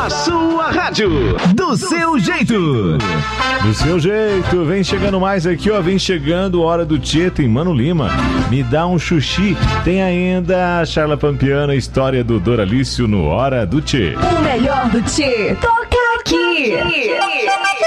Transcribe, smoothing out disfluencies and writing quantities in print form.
Na sua rádio, do seu jeito. Do seu jeito, vem chegando mais aqui, ó. Vem chegando Hora do Tchê, tem Mano Lima. Me dá um xuxi. Tem ainda a Charla Pampiana, história do Doralício no Hora do Tchê. O melhor do Tchê, toca aqui.